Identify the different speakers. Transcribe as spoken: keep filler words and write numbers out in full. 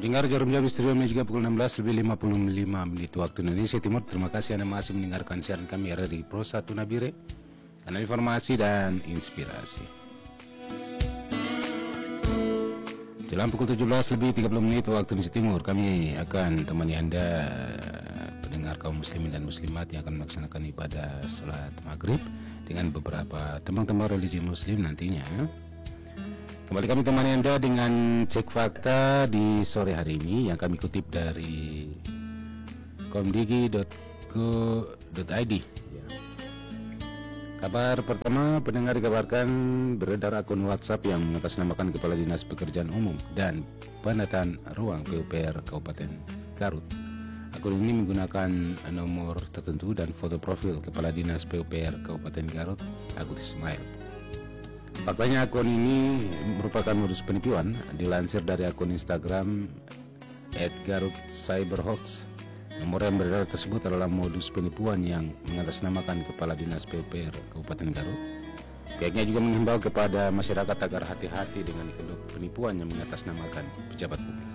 Speaker 1: Dengar Jarum Jam Studio juga pukul enam belas lebih lima puluh lima menit waktu Indonesia Timur. Terima kasih Anda masih mendengarkan siaran kami dari Pro satu Nabire, kanal informasi dan inspirasi. Jelang pukul tujuh belas lebih tiga puluh menit waktu Indonesia Timur, kami akan temani Anda pendengar kaum muslimin dan muslimat yang akan melaksanakan ibadah sholat maghrib dengan beberapa teman-teman religi muslim nantinya. Kembali kami temani Anda dengan cek fakta di sore hari ini yang kami kutip dari komdigi dot go dot i d. Kabar pertama, pendengar dikabarkan beredar akun WhatsApp yang mengatasnamakan Kepala Dinas Pekerjaan Umum dan Penataan Ruang P U P R Kabupaten Garut. Akun ini menggunakan nomor tertentu dan foto profil Kepala Dinas P U P R Kabupaten Garut, Agus Ismail. Faktanya akun ini merupakan modus penipuan. Dilansir dari akun Instagram et garut cyberhoax, nomor yang beredar tersebut adalah modus penipuan yang mengatasnamakan Kepala Dinas P U P R Kabupaten Garut. Pihaknya juga menghimbau kepada masyarakat agar hati-hati dengan kedok penipuan yang mengatasnamakan pejabat publik.